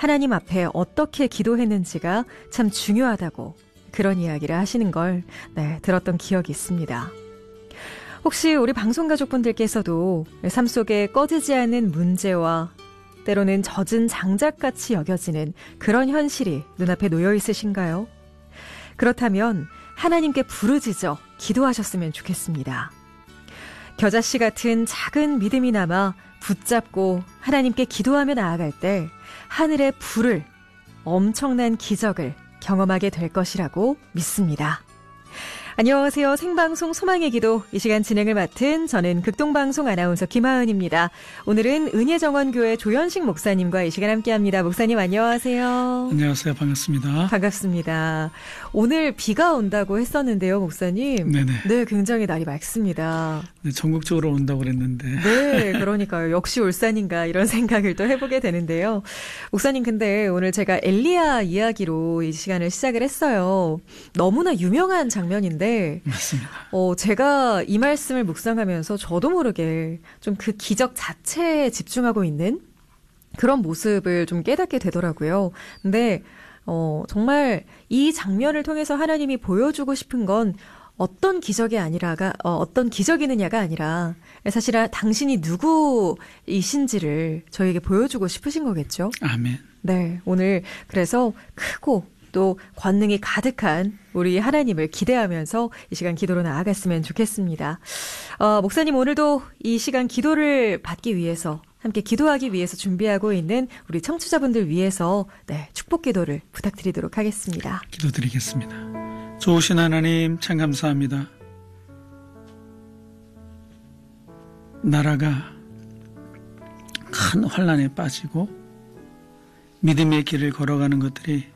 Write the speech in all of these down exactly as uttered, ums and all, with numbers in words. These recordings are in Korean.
하나님 앞에 어떻게 기도했는지가 참 중요하다고 그런 이야기를 하시는 걸 네, 들었던 기억이 있습니다. 혹시 우리 방송가족분들께서도 삶 속에 꺼지지 않는 문제와 때로는 젖은 장작같이 여겨지는 그런 현실이 눈앞에 놓여 있으신가요? 그렇다면 하나님께 부르짖어 기도하셨으면 좋겠습니다. 겨자씨 같은 작은 믿음이 남아 붙잡고 하나님께 기도하며 나아갈 때 하늘의 불을, 엄청난 기적을 경험하게 될 것이라고 믿습니다. 안녕하세요. 생방송 소망의 기도, 이 시간 진행을 맡은 저는 극동방송 아나운서 김하은입니다. 오늘은 은혜정원교회 조현식 목사님과 이 시간 함께합니다. 목사님 안녕하세요. 안녕하세요. 반갑습니다. 반갑습니다. 오늘 비가 온다고 했었는데요, 목사님. 네네. 네, 굉장히 날이 맑습니다. 네, 전국적으로 온다고 그랬는데. 네, 그러니까요. 역시 울산인가 이런 생각을 또 해보게 되는데요. 목사님, 근데 오늘 제가 엘리야 이야기로 이 시간을 시작을 했어요. 너무나 유명한 장면인데 맞습니다. 어, 제가 이 말씀을 묵상하면서 저도 모르게 좀 그 기적 자체에 집중하고 있는 그런 모습을 좀 깨닫게 되더라고요. 근데 어, 정말 이 장면을 통해서 하나님이 보여주고 싶은 건 어떤 기적이 아니라가 어, 어떤 기적이느냐가 아니라 사실은 당신이 누구이신지를 저에게 보여주고 싶으신 거겠죠. 아멘. 네, 오늘 그래서 크고 또 권능이 가득한 우리 하나님을 기대하면서 이 시간 기도로 나아갔으면 좋겠습니다. 어, 목사님 오늘도 이 시간 기도를 받기 위해서 함께 기도하기 위해서 준비하고 있는 우리 청취자분들 위해서 네, 축복 기도를 부탁드리도록 하겠습니다. 기도드리겠습니다. 좋으신 하나님 참 감사합니다. 나라가 큰 환난에 빠지고 믿음의 길을 걸어가는 것들이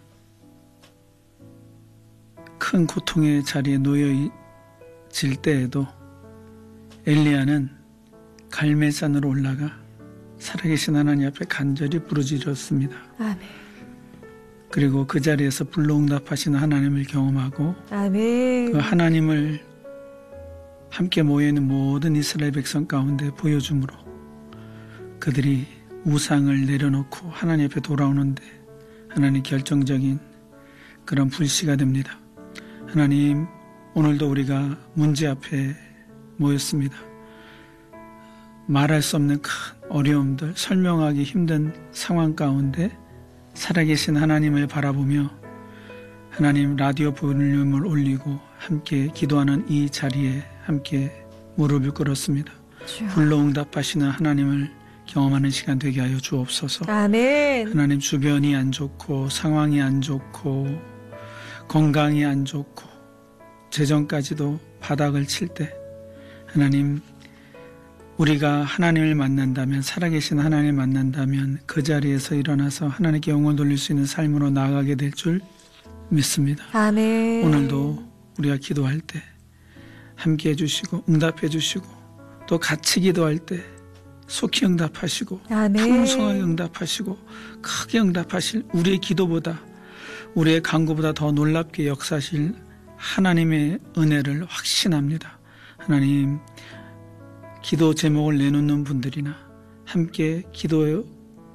큰 고통의 자리에 놓여질 때에도 엘리야는 갈멜산으로 올라가 살아계신 하나님 앞에 간절히 부르짖었습니다. 아멘. 그리고 그 자리에서 불로응답하시는 하나님을 경험하고 아멘. 그 하나님을 함께 모여있는 모든 이스라엘 백성 가운데 보여줌으로 그들이 우상을 내려놓고 하나님 앞에 돌아오는데 하나님 결정적인 그런 불씨가 됩니다. 하나님, 오늘도 우리가 문제 앞에 모였습니다. 말할 수 없는 큰 어려움들, 설명하기 힘든 상황 가운데 살아계신 하나님을 바라보며 하나님 라디오 볼륨을 올리고 함께 기도하는 이 자리에 함께 무릎을 꿇었습니다. 주여. 불로응답하시는 하나님을 경험하는 시간 되게 하여 주옵소서. 아멘. 하나님, 주변이 안 좋고 상황이 안 좋고 건강이 안 좋고 재정까지도 바닥을 칠 때 하나님, 우리가 하나님을 만난다면, 살아계신 하나님을 만난다면 그 자리에서 일어나서 하나님께 영혼 돌릴 수 있는 삶으로 나아가게 될 줄 믿습니다. 아멘. 오늘도 우리가 기도할 때 함께 해주시고 응답해 주시고 또 같이 기도할 때 속히 응답하시고 아멘. 풍성하게 응답하시고 크게 응답하실 우리의 기도보다, 우리의 간구보다 더 놀랍게 역사하실 하나님의 은혜를 확신합니다. 하나님, 기도 제목을 내놓는 분들이나 함께 기도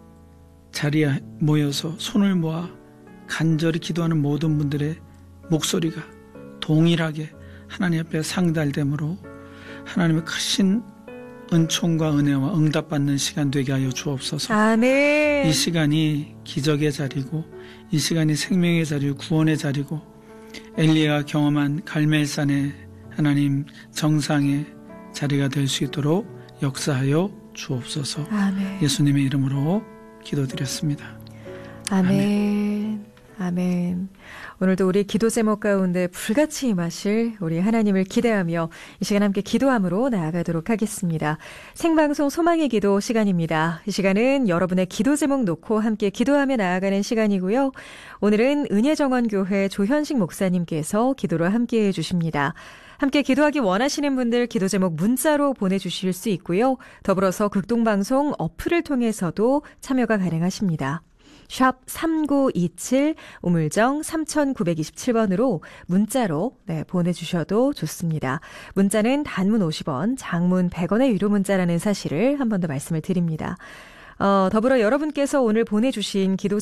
자리에 모여서 손을 모아 간절히 기도하는 모든 분들의 목소리가 동일하게 하나님 앞에 상달됨으로 하나님의 크신 은총과 은혜와 응답받는 시간 되게 하여 주옵소서. 아멘. 이 시간이 기적의 자리고 이 시간이 생명의 자리고 구원의 자리고 엘리야가 경험한 갈멜산의 하나님 정상의 자리가 될 수 있도록 역사하여 주옵소서. 아멘. 예수님의 이름으로 기도드렸습니다. 아멘. 아멘. 아멘. 오늘도 우리 기도 제목 가운데 불같이 임하실 우리 하나님을 기대하며 이 시간 함께 기도함으로 나아가도록 하겠습니다. 생방송 소망의 기도 시간입니다. 이 시간은 여러분의 기도 제목 놓고 함께 기도하며 나아가는 시간이고요. 오늘은 은혜정원교회 조현식 목사님께서 기도를 함께 해주십니다. 함께 기도하기 원하시는 분들 기도 제목 문자로 보내주실 수 있고요. 더불어서 극동방송 어플을 통해서도 참여가 가능하십니다. 샵 삼구이칠 우물정 삼구이칠 번으로 문자로 네, 보내주셔도 좋습니다. 문자는 단문 오십 원, 장문 백 원의 유료 문자라는 사실을 한 번 더 말씀을 드립니다. 어, 더불어 여러분께서 오늘 보내주신 기도